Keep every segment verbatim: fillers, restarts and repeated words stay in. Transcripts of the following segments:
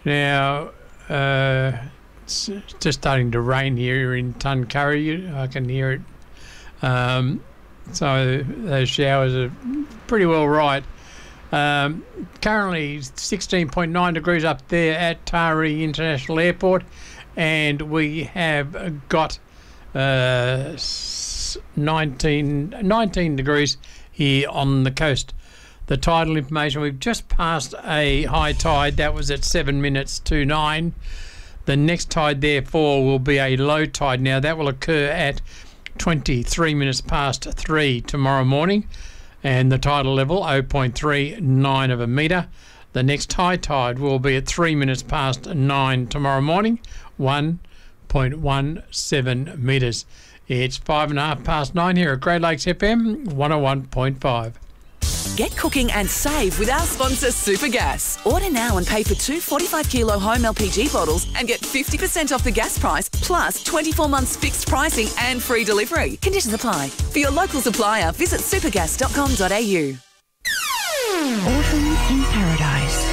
Now, uh, it's just starting to rain here in Tuncurry. I can hear it. Um, so those showers are pretty well right. Um, currently sixteen point nine degrees up there at Taree International Airport, and we have got uh, nineteen, nineteen degrees here on the coast. The tidal information, we've just passed a high tide. That was at seven minutes to nine. The next tide, therefore, will be a low tide. Now, that will occur at twenty-three minutes past three tomorrow morning. And the tidal level, zero point three nine of a metre. The next high tide will be at three minutes past nine tomorrow morning, one point one seven metres. It's five and a half past nine here at Great Lakes F M, one oh one point five. Get cooking and save with our sponsor Supergas. Order now and pay for two forty-five kilo home L P G bottles and get fifty percent off the gas price, plus twenty-four months fixed pricing and free delivery. Conditions apply. For your local supplier, visit supergas dot com dot a u. Autumn in Paradise.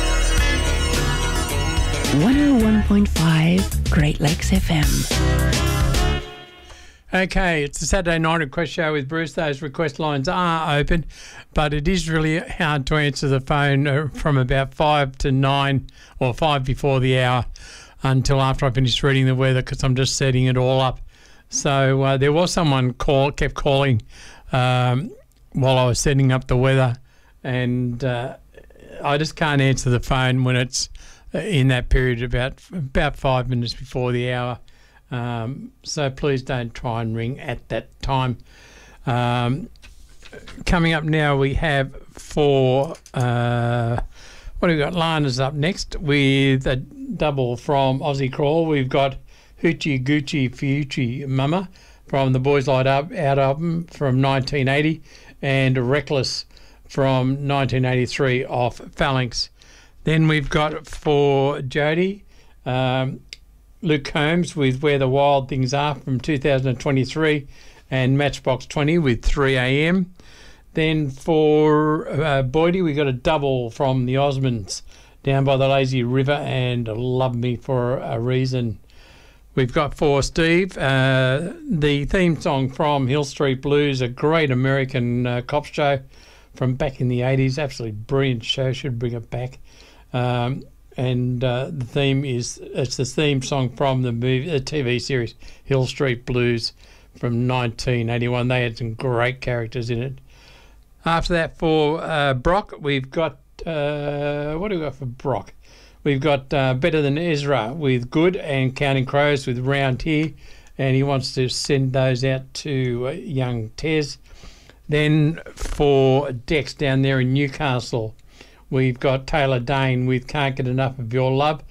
one oh one point five Great Lakes F M. Okay, it's the Saturday night request show with Bruce. Those request lines are open, but it is really hard to answer the phone from about five to nine or five before the hour until after I finish reading the weather, because I'm just setting it all up. So uh, there was someone call kept calling um, while I was setting up the weather, and uh, I just can't answer the phone when it's in that period about about five minutes before the hour. Um, so please don't try and ring at that time. Um, coming up now, we have for uh, what have we got? Lana's up next with a double from Aussie Crawl. We've got Hoochie Goochie Fuchie Mama from the Boys Light Up Out album from nineteen eighty, and Reckless from nineteen eighty-three off Phalanx. Then we've got for Jody, um, Luke Combs with Where the Wild Things Are from two thousand twenty-three, and Matchbox twenty with three a m. Then for uh, Boydie, we got a double from the Osmonds, Down by the Lazy River and Love Me for a Reason. We've got for Steve, uh, the theme song from Hill Street Blues, a great American uh, cop show from back in the eighties. Absolutely brilliant show, should bring it back. Um, And uh, the theme is, it's the theme song from the movie, the T V series Hill Street Blues from nineteen eighty-one. They had some great characters in it. After that, for uh, Brock, we've got, uh, what do we got for Brock? We've got uh, Better Than Ezra with Good, and Counting Crows with Round Here, and he wants to send those out to uh, young Tez. Then for Dex down there in Newcastle, we've got Taylor Dane with Can't Get Enough of Your Love,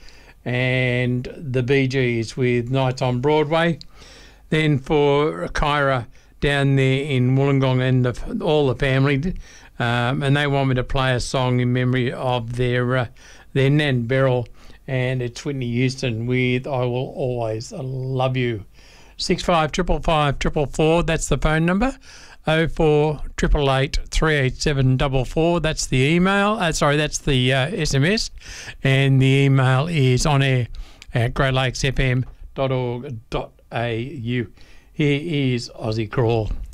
and the Bee Gees with Nights on Broadway. Then for Kyra down there in Wollongong and the, all the family, um, and they want me to play a song in memory of their uh, their Nan Beryl, and it's Whitney Houston with I Will Always Love You. six five five five five four four, that's the phone number. oh four eight eight eight, three eight seven four four, that's the email. Uh, sorry, that's the uh, S M S. And the email is on air at great lakes f m dot org dot a u. Here is Aussie Crawl.